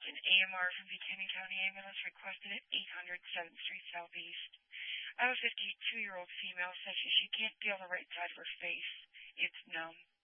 an AMR from Buchanan County Ambulance requested at 800 7th Street Southeast. I have a 52-year-old female says she can't feel the right side of her face. It's numb.